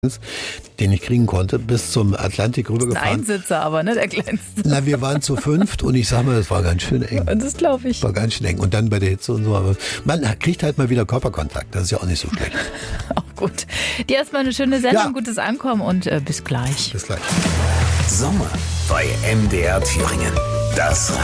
den ich kriegen konnte, bis zum Atlantik rübergefahren. Einsitzer aber, ne, der kleinste. Na, wir waren zu 5 und ich sag mal, das war ganz schön eng. Das glaube ich. War ganz schön eng. Und dann bei der Hitze und so. Aber man kriegt halt mal wieder Körperkontakt. Das ist ja auch nicht so schlecht. Auch gut. Dir erstmal eine schöne Sendung, Ja. gutes Ankommen und bis gleich. Bis gleich. Sommer bei MDR Thüringen. Das